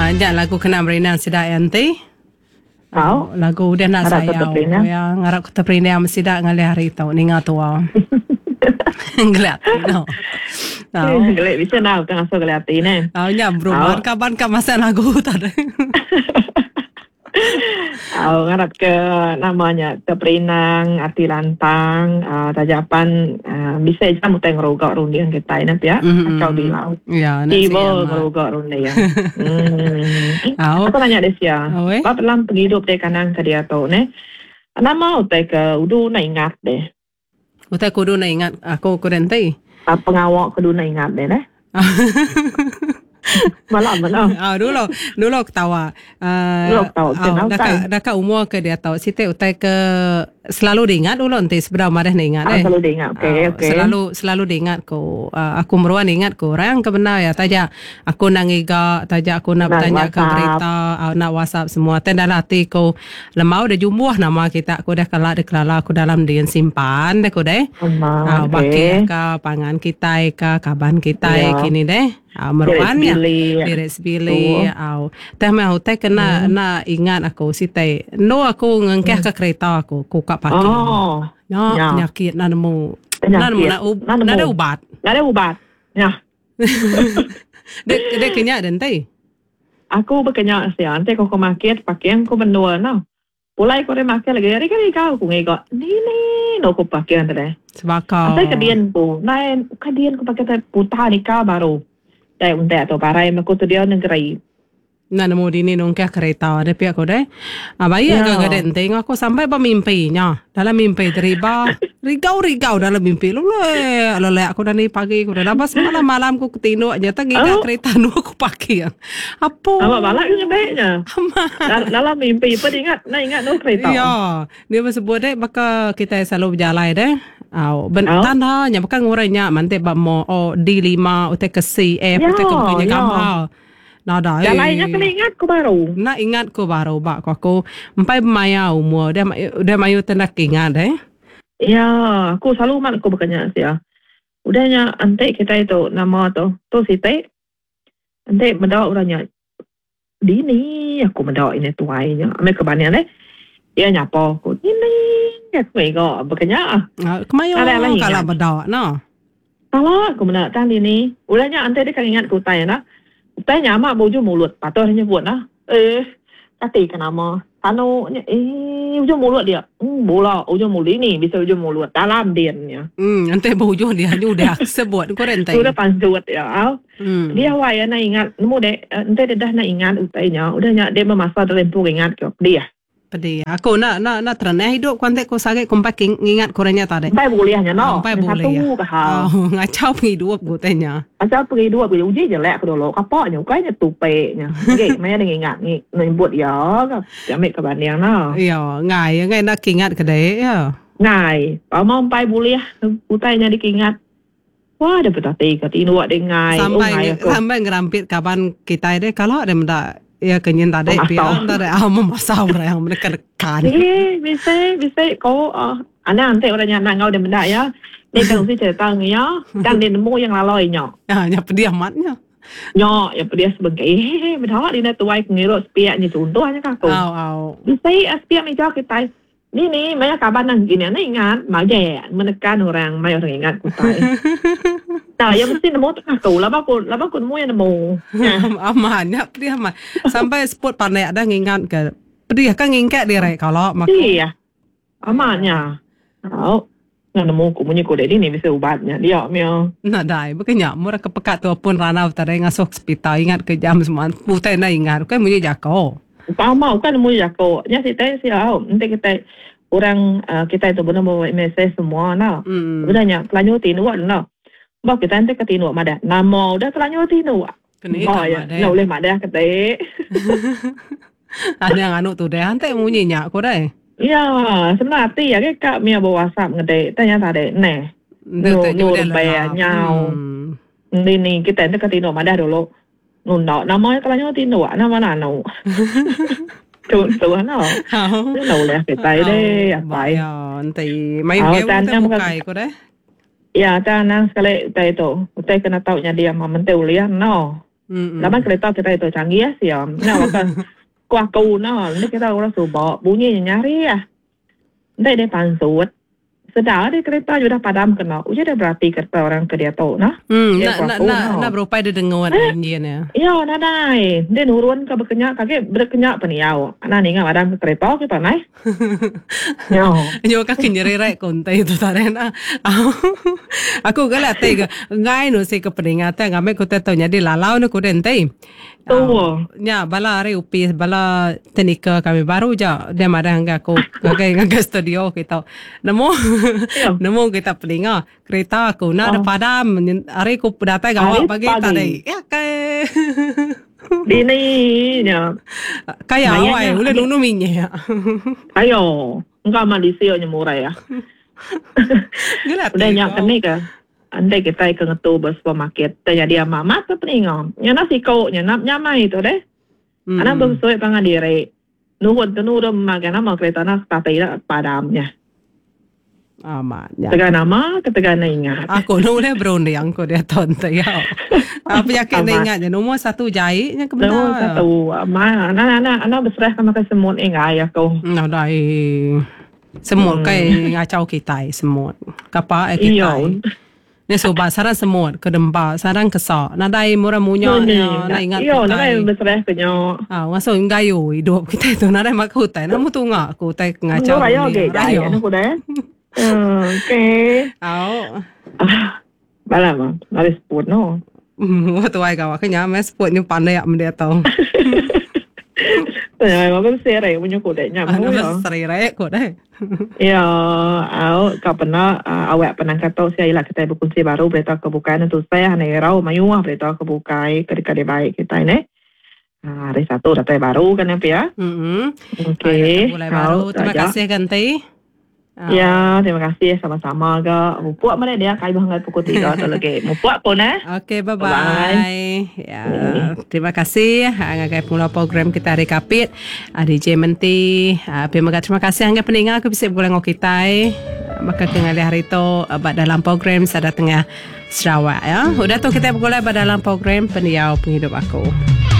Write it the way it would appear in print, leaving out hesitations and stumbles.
Nya lagu kena berenang sidak yanti. Lagu dia nak sayang. Yang ngarap kata berenang sidak ngalih hari tau ni ngatua. Gelat no. Gelat bisa nak tengah so gelat ini. Nya berubah kapan masa lagu tadi. Ngarap ke namanya terperinang, arti lantang, tajapan bisa je mu tengok rogak rundian kita ini ya. Kau bilang. Ya, tiba rogak rundian. Aku tanya Desia. Apa dalam penghidup dia kanang ke dia tu ne? Nama utai ke udu na ingat deh. Utai kudu na ingat aku kurenti. Pengawak kudu na ingat deh ne. Malam mana? Dulu ketawa. Dah umur ke dia tahu. Siti utai ke selalu diingat dulu nanti seberapa marah diingat selalu diingat. Okay. Selalu diingat ko. Aku meruan ingat ko. Rayang ke benar ya tajak aku nangiga, tajak aku nak bertanya ke berita, nak WhatsApp semua. Tenda hati ko lemau dah jumbuh nama kita. Aku dah kelala aku dalam dia simpan deh ko deh. Baki ke pangan kita ke kaban kita kini deh. Meruannya beres bili teh mau teh kena na ingat aku sitai no aku ngengkeh ke kereta aku kak pakai penyakit nanamu nada ubat ya dek kenyak dan teh aku berkenyak sian teh kau market pakai aku bendua no pulai kau market lagi hari kau aku ngego ni no aku pakai teh sebab kau teh kedian bu naik kedian aku pakai teh putar nikah baru dai unta atau parai aku tu dia negeri. Nanamu dini nungkah kereta ada pihak kau deh. Abai agak gede tengok aku sampai bermimpinya. Dalam mimpi teriba rigau dalam mimpi. Lole aku dah ni pagi aku dah lepas malam aku ketino aja tak giga kereta nu aku pakai. Apa balak ngebeknya. Dalam mimpi apa ingat nu kereta. Ya, dia sebut deh maka kita selalu berjalan deh. Tanda nya bukan ngurainya mantep mo D5 utek ke CF utek ke punya gambar. Nada. Lainnya kena ingat ko baru. Nak ingat ko baru bak aku empai maya umur dia mayu tendak ingat Ya, aku selalu mak aku berkanya sia. Udahnya ante kita itu nama tu site. Ante mendawa uranya. Dini aku mendawa ini tuainya. Ame kebanyakan dia nyapa aku. Ini aku ego berkanya. Kemayo kalau mendawa no. Kalau aku mendawa tan ini, udahnya ante dia kan ingat ku tanya tanya mak bojo mulut patut nyebut kati kenama tano ujung mulut dia bola ujung mulut ini bisa ujung mulut dalam diannya ante bojo dia udah sebut kau rentai sudah pansut ya dia waya na ingat nemu deh ante dah na ingat utainya udahnya dia memasa dalam pun ingat kau dia pedih aku nak terendah hidup kontek ko sakit kompak ingat korenya tadi pai bolehnya no pai boleh ngacau hidup gutenya ngacau hidup gue uji jelek ko dulu kapoknya kayaknya tupenya nggih maya ingat ni nyebut ya mek ke banding no iya ngai nak ingat kedai ya ngai mau pai boleh utainya diingat wah ada petati katino de ngai sampai ngerampit kapan kita deh kalau ada mendak ya kenyan tadi pihak tadi memasak orang yang mereka dekat. Bisa kau anak nanti orangnya nak ngau dia benda ya. Dia kan mesti cerita ya. Dan dia nemu yang lalainya. Ya pedih amatnya. Ya pedih sebagai betul dia tuai ngirut spiaknya contohnya kakak. Bisa spiak meja kita. Ni banyak kabar nang gini ana ingat maje menekan orang mai orang ingat ku tai. Nah, ya mesti nemu tu aku lah bakun nemu yang nemu. Amannya pedih amat. Sampai spot pandai ada ngingat ke pedih kan ngingkat dia kalau mak. Iya. Amannya. Nemu ku punya kode ini bisa ubatnya dia mio. Nah dai bukannya murah kepekat tu pun ranau tadi ngasuk hospital ingat ke jam semua putai na ingat kan punya jako. Mau kan nemu jako. Nya kita nanti kita orang kita itu benar mau MSC semua nah. Udahnya pelanyu tinu nah. Bak kita nanti ketinu mada. Nama udah pelanyu tinu. Kenapa ya? Nah boleh mada kete. Ada yang anu tu deh nanti munyinya aku deh. Ya, sebenarnya ya kak Mia bawa WhatsApp ngede tanya tadi neh. Nyur bayar nyau. Ini kita nanti ketinu mada dulu. Nunda namanya pelanyu tinu nama nano. Contoh no. Đâu lẽ phải tay đấy, tay. Nanti main game kita bukai ko deh. Ya, ta nang sekali tay itu. Tay kena tahu nya dia mama teu lian no. Laban kereta kita itu canggih siam. Nah, waktu kuaku ini kita orang subak bunyi nyari ya. Ndai dia pansut. Sedar di kereta sudah padam kena. Uja dah berarti kereta orang ke dia tahu nah. Nak berupai dia dengar Indian ya. Ya, nadai. Dia nurun ke berkenyak berkenyak peniau. Anak ni ngah padam ke kereta ke panai. Ya. Yo ka kinyere kontai itu tarena. Aku galak tega. Ngai no se ke peringatan ngame ko tahu jadi lalau no ko dentai. Ya, bala are upi bala teknika kami baru ja dia marah angga ko ngga studio kita. Namo kita pelinga kereta aku na ada padam are ko datang gawa bagi tadi. Ya kai. Dini nya. Kaya awai ulah nunu minye. Ayo, enggak Malaysia nya murah ya. Udah nyak ni ke. Andai kita ke ngetu supermarket, jadi mama tu peningong. Nya nasi kau nya nap nyamai tu deh. Anak bersuai pangan diri. Nuhun tu nurum makan nama kereta nak tapi dah padamnya. Amat. Tegan nama, ketegan ingat. Aku nule brownie yang ko dia tonton ya. Apa yakin ingat je nomor 1 jahit nya kebenar. Nomor 1. Anak berserah makan semut ingat aku. Nah dai. Semut kai ngacau kita semut. Kapa kita. Ni sobat sarang semut ke dempa, sarang kesak. Nadai murah munyo na ingat. Iyo, nadai berserah kenyo. Ngaso ngayo hidup kita itu nadai mak hutai. Namu tu ngak aku tai ngacau. Ayo ge, ayo aku dah. Okay. Bala mah, harus sport no. Waktu ai kau kenya mes sport ni pandai am dia tahu. Tanya aku serai punya ko dah nyam. Ana serai ko dah. Ya, kau pernah awak pernah kata saya ialah kita berkunci baru berita kebukaan itu saya hanya rau mayu berita kebukai ketika dia baik kita ini. Hari satu data baru kan ya. Okey. Mulai baru. Terima kasih Ganti. Ya, terima kasih sama-sama ga. Mupuak mana dia kai banget pukul 3 atau lagi. Mupuak pun Okey, bye-bye. Ya, terima kasih ngagai pula program kita hari kapit. DJ Menti. Terima kasih angga peninggal aku bisa boleh kita. Maka kengali hari itu dalam program sada tengah Sarawak ya. Udah tu kita boleh dalam program Pendiau Penghidup Aku.